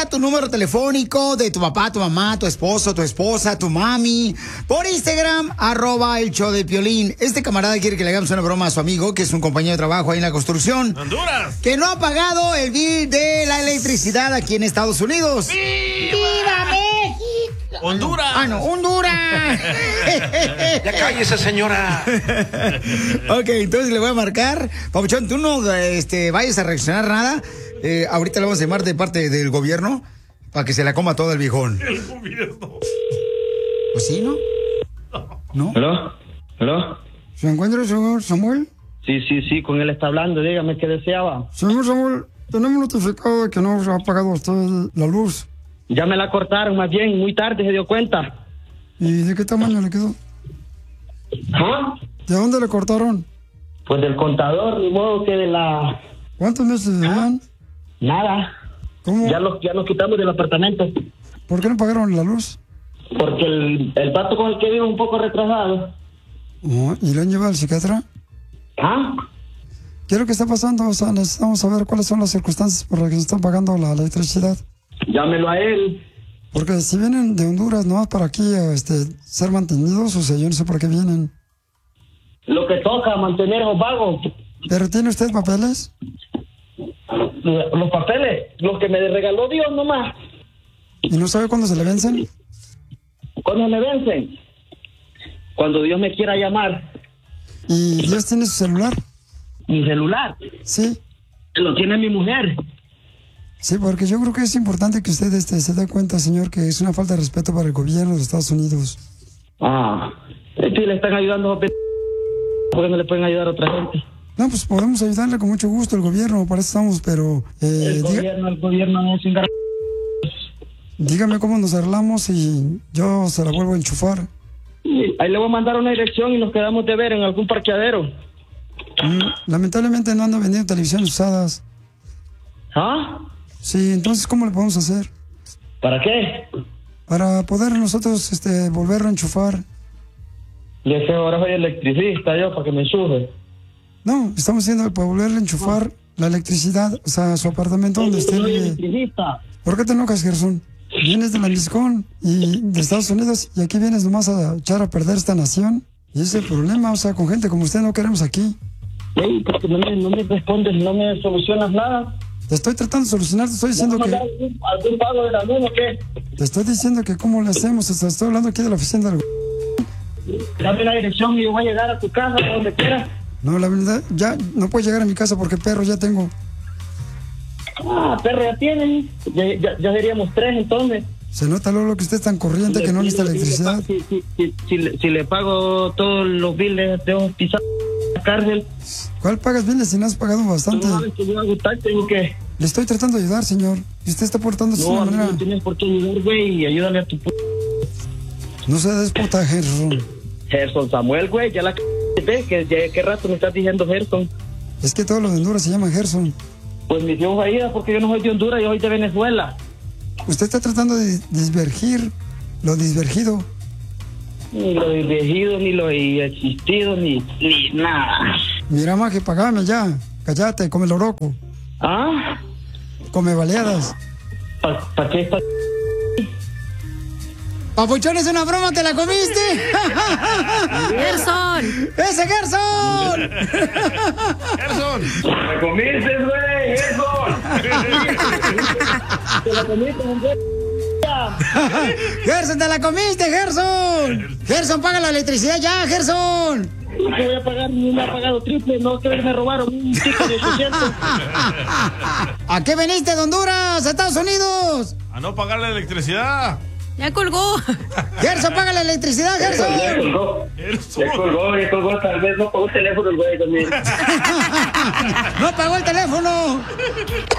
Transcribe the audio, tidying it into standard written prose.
mandar tu número telefónico de tu papá, tu mamá, tu esposo, tu esposa, tu mami, por Instagram, @el-show-de-Piolín. Este camarada quiere que le hagamos una broma a su amigo, que es un compañero de trabajo ahí en la construcción. ¡Honduras! Que no ha pagado el bill de la electricidad aquí en Estados Unidos. ¡Viva México! ¡Honduras! Ah, no, Honduras. Ya cállese, señora. Ok, entonces le voy a marcar. Papuchón, tú no vayas a reaccionar nada. Ahorita le vamos a llamar de parte del gobierno para que se la coma todo el viejón. El gobierno. Pues sí, ¿no? ¿No? ¿Aló? ¿Aló? ¿Se encuentra el señor Samuel? Sí, con él está hablando. Dígame qué deseaba. Señor Samuel, tenemos notificado de que no se ha pagado usted la luz. Ya me la cortaron, más bien, muy tarde se dio cuenta. ¿Y de qué tamaño le quedó? ¿Ah? ¿De dónde le cortaron? Pues del contador, ni modo que de la... ¿Cuántos meses debían? Nada. ¿Cómo? Ya los quitamos del apartamento. ¿Por qué no pagaron la luz? Porque el pato con el que vivo es un poco retrasado. Oh, ¿y lo han llevado al psiquiatra? ¿Ah? ¿Qué es lo que está pasando? O sea, necesitamos saber cuáles son las circunstancias por las que se están pagando la electricidad. Llámelo a él. Porque si vienen de Honduras, ¿no? Para aquí ser mantenidos, o sea, yo no sé por qué vienen. Lo que toca, mantener los vagos. ¿Pero tiene usted papeles? Los papeles, los que me regaló Dios nomás. ¿Y no sabe cuándo se le vencen? ¿Cuándo me vencen? Cuando Dios me quiera llamar. ¿Y Dios tiene su celular? ¿Mi celular? Sí. Lo tiene mi mujer. Sí, porque yo creo que es importante que usted se dé cuenta, señor, que es una falta de respeto para el gobierno de los Estados Unidos. Ah, sí, le están ayudando a ¿por qué no le pueden ayudar a otra gente? No, pues podemos ayudarle con mucho gusto, el gobierno, para eso estamos, pero... el gobierno no es un dígame cómo nos arreglamos y yo se la vuelvo a enchufar. Ahí le voy a mandar una dirección y nos quedamos de ver en algún parqueadero. Lamentablemente no ando vendiendo televisiones usadas. ¿Ah? Sí, entonces, ¿cómo le podemos hacer? ¿Para qué? Para poder nosotros volverlo a enchufar. Le sé, ahora soy electricista yo, para que me sube. No, estamos haciendo para volverle a enchufar la electricidad, o sea, su apartamento donde esté. Soy electricista. ¿Por qué te enojas, Gerson? Vienes de la Miscon y de Estados Unidos y aquí vienes nomás a echar a perder esta nación. Y ese es el problema, o sea, con gente como usted no queremos aquí. Sí, porque no me respondes, no me solucionas nada. Te estoy tratando de solucionar, te estoy diciendo que... ¿Algún pago de la luz o qué? Te estoy diciendo que cómo le hacemos, o sea, estoy hablando aquí de la oficina del... Dame la dirección y yo voy a llegar a tu casa, a donde quieras. No, la verdad, ya no puedes llegar a mi casa porque perro ya tengo. Ah, perro ya tienes. Ya seríamos 3 entonces. Se nota luego que usted es tan corriente que no necesita electricidad. Si le pago todos los biles de hospital, la cárcel. ¿Cuál pagas biles si no has pagado bastante? No sabes que yo hago taxi o qué. Le estoy tratando de ayudar, señor. Y usted está portándose de No, una a mí manera... no tienes por qué ayudar, güey, y ayúdale a tu No se despota, Gerson. Gerson Samuel, güey, ya la ves que ya qué rato me estás diciendo Gerson. Es que todos los de Honduras se llaman Gerson. Pues mi Dios vaída, porque yo no soy de Honduras, yo soy de Venezuela. Usted está tratando de divergir lo divergido. Ni lo divergido, ni lo existido, ni nada. Mira, maje, pagame ya. Cállate, come loroco. ¿Ah? Come baleadas. ¿Para qué? Papuchón, ¿es una broma? ¿Te la comiste? ¡Gerson! ¡Ese Gerson! ¡Gerson! ¡Me comiste, güey! ¡Gerson! ¡Te la comiste, hombre! ¡Gerson, te la comiste, Gerson! ¡Gerson, paga la electricidad ya, Gerson! ¿Qué voy a pagar? No me ha pagado triple, no, que me robaron un chico de 800. ¿A qué veniste de Honduras, a Estados Unidos? A no pagar la electricidad. Ya colgó. Gerson, paga la electricidad, Gerson. Ya colgó, tal vez no pagó el teléfono el güey también. No pagó el teléfono.